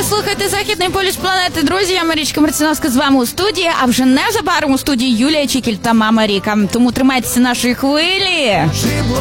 слухайте Західний полюс планети. Друзі, я Марічка Марціновська з вами у студії, а вже незабаром у студії Юлія Чікіль та мама Ріка. Тому тримайтеся нашої хвилі.